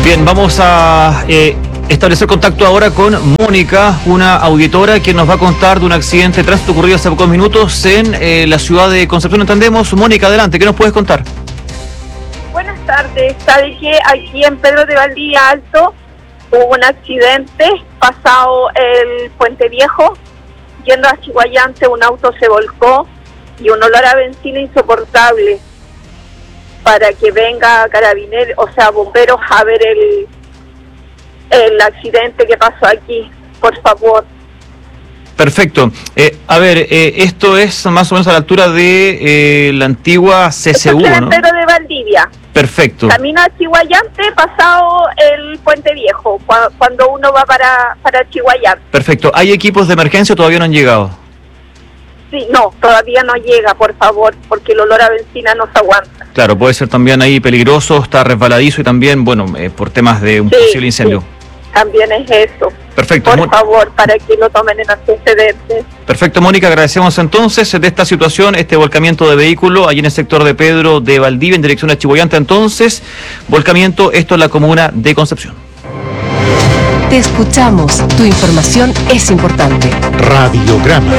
Bien, vamos a establecer contacto ahora con Mónica, una auditora que nos va a contar de un accidente de tránsito ocurrido hace pocos minutos en la ciudad de Concepción, entendemos. Mónica, adelante, ¿qué nos puedes contar? Buenas tardes. ¿Sabe que aquí en Pedro de Valdivia Alto hubo un accidente pasado el Puente Viejo? Yendo a Chiguayante, un auto se volcó y un olor a benzina insoportable. Para que venga carabineros, o sea, bomberos a ver el accidente que pasó aquí, por favor. Perfecto. Esto es más o menos a la altura de la antigua CCU, ¿no? Pedro de Valdivia. Perfecto. Camino a Chiguayante, pasado el Puente Viejo, cuando uno va para Chiguayante. Perfecto. ¿Hay equipos de emergencia o todavía no han llegado? Sí, no, todavía no llega, por favor, porque el olor a benzina no se aguanta. Claro, puede ser también ahí peligroso, está resbaladizo y también, por temas de un posible incendio. Sí, también es eso. Perfecto. Por favor, para que lo tomen en antecedentes. Perfecto, Mónica, agradecemos entonces de esta situación, este volcamiento de vehículo allí en el sector de Pedro de Valdivia en dirección a Chiguayante. Entonces, volcamiento, esto es la comuna de Concepción. Te escuchamos, tu información es importante. Radiograma.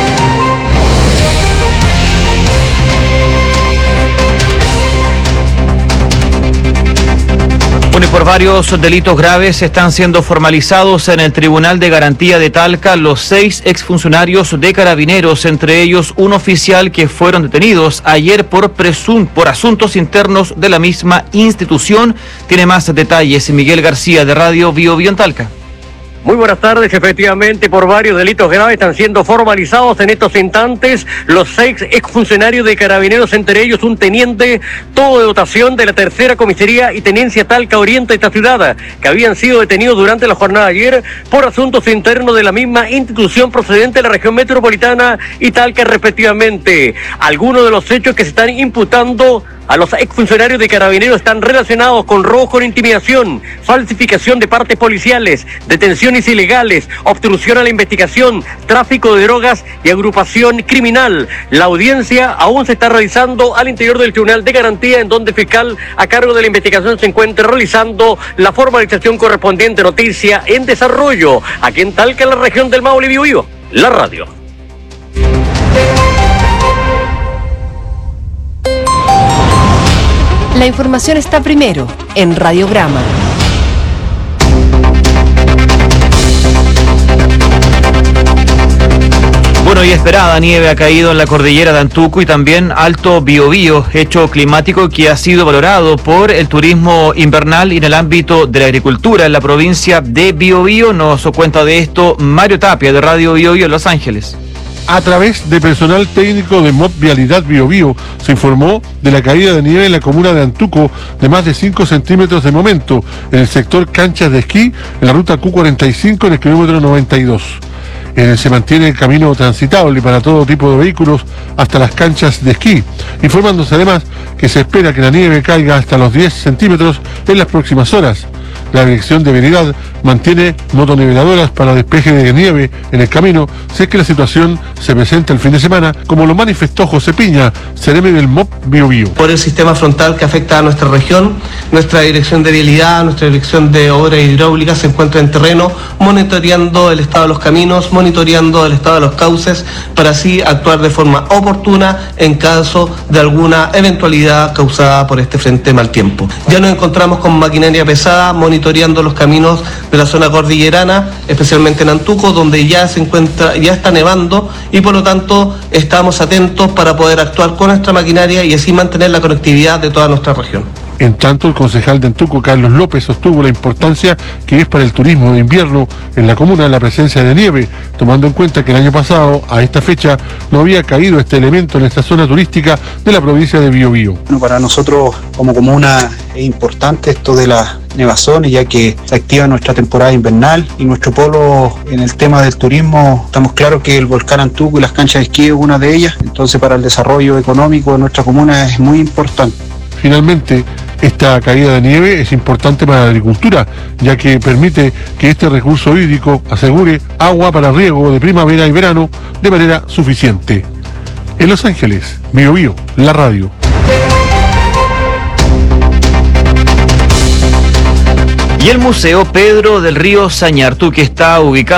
Bueno, y por varios delitos graves están siendo formalizados en el Tribunal de Garantía de Talca los 6 exfuncionarios de Carabineros, entre ellos un oficial que fueron detenidos ayer por asuntos internos de la misma institución. Tiene más detalles Miguel García de Radio Bio Bio en Talca. Muy buenas tardes. Efectivamente, por varios delitos graves están siendo formalizados en estos instantes los 6 exfuncionarios de Carabineros, entre ellos un teniente, todo de dotación de la tercera comisaría y tenencia Talca Oriente de esta ciudad, que habían sido detenidos durante la jornada de ayer por asuntos internos de la misma institución procedente de la región metropolitana y Talca respectivamente. Algunos de los hechos que se están imputando a los exfuncionarios de Carabineros están relacionados con robo con intimidación, falsificación de partes policiales, detenciones ilegales, obstrucción a la investigación, tráfico de drogas y agrupación criminal. La audiencia aún se está realizando al interior del Tribunal de Garantía, en donde el fiscal a cargo de la investigación se encuentra realizando la formalización correspondiente. Noticia en desarrollo, aquí en Talca, en la región del Maule, Bio Bio, la radio. La información está primero en Radiograma. Bueno, y esperada nieve ha caído en la cordillera de Antuco y también Alto Biobío, hecho climático que ha sido valorado por el turismo invernal y en el ámbito de la agricultura en la provincia de Biobío. Nos cuenta de esto Mario Tapia de Radio Bio Bio en Los Ángeles. A través de personal técnico de MOP Vialidad Bio Bio, se informó de la caída de nieve en la comuna de Antuco de más de 5 centímetros de momento en el sector canchas de esquí, en la ruta Q45 en el kilómetro 92. Se mantiene el camino transitable para todo tipo de vehículos hasta las canchas de esquí, informándose además que se espera que la nieve caiga hasta los 10 centímetros en las próximas horas. La dirección de vialidad mantiene motoniveladoras para despeje de nieve en el camino, si es que la situación se presenta el fin de semana, como lo manifestó José Piña, seremi del MOP Bio Bio. Por el sistema frontal que afecta a nuestra región, nuestra dirección de vialidad, nuestra dirección de obras hidráulicas se encuentra en terreno, monitoreando el estado de los caminos, monitoreando el estado de los cauces, para así actuar de forma oportuna en caso de alguna eventualidad causada por este frente mal tiempo. Ya nos encontramos con maquinaria pesada, monitoreando los caminos de la zona cordillerana, especialmente en Antuco, donde ya está nevando y por lo tanto estamos atentos para poder actuar con nuestra maquinaria y así mantener la conectividad de toda nuestra región. En tanto, el concejal de Antuco, Carlos López, sostuvo la importancia que es para el turismo de invierno en la comuna la presencia de nieve, tomando en cuenta que el año pasado, a esta fecha, no había caído este elemento en esta zona turística de la provincia de Bio Bio. Bueno, para nosotros como comuna es importante esto de las nevazones, ya que se activa nuestra temporada invernal y nuestro polo en el tema del turismo. Estamos claros que el volcán Antuco y las canchas de esquí es una de ellas, entonces para el desarrollo económico de nuestra comuna es muy importante. Finalmente, esta caída de nieve es importante para la agricultura, ya que permite que este recurso hídrico asegure agua para riego de primavera y verano de manera suficiente. En Los Ángeles, Bio Bio, la radio. Y el Museo Pedro del Río Sañartu, que está ubicado